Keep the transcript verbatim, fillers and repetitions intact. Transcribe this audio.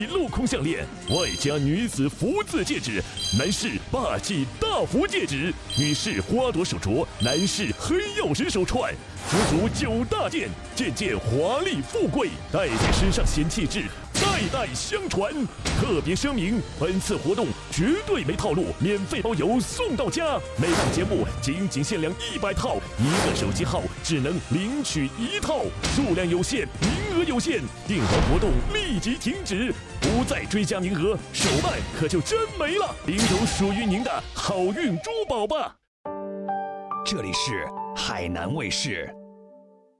镂空项链，外加女子福字戒指，男士霸气大福戒指，女士花朵手镯，男士黑曜石手串，足足九大件，件件华丽富贵，代代身上显气质，代代相传。特别声明：本次活动绝对没套路，免费包邮送到家。每档节目仅仅限量一百套，一个手机号只能领取一套，数量有限，名额有限，订完活动立即停止。不再追加名额，手办可就真没了。领走属于您的好运珠宝吧！ 这里是海南卫视。